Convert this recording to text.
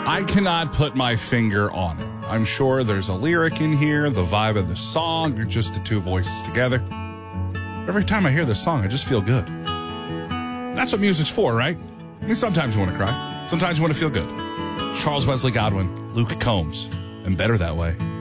I cannot put my finger on it. I'm sure there's a lyric in here, the vibe of the song, or just the two voices together. Every time I hear this song, I just feel good. That's what music's for, right? I mean, sometimes you want to cry. Sometimes you want to feel good. Charles Wesley Godwin, Luke Combs, and Better That Way.